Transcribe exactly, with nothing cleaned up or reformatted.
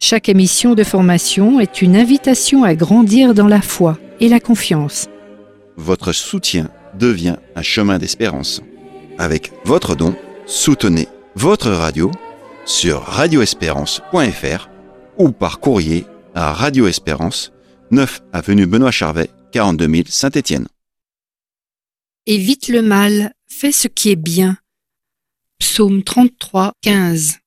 Chaque émission de formation est une invitation à grandir dans la foi et la confiance. Votre soutien devient un chemin d'espérance. Avec votre don, soutenez votre radio sur radio espérance point f r ou par courrier à Radio Espérance, neuf avenue Benoît Charvet, quarante-deux mille Saint-Étienne. Évite le mal, fais ce qui est bien. Psaume trente-trois, quinze.